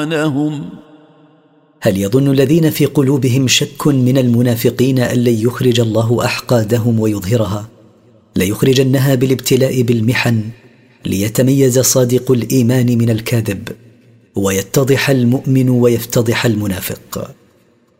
هل يظن الذين في قلوبهم شك من المنافقين أن لن يخرج الله أحقادهم ويظهرها؟ ليخرجنها بالابتلاء بالمحن، ليتميز صادق الإيمان من الكاذب، ويتضح المؤمن ويفتضح المنافق.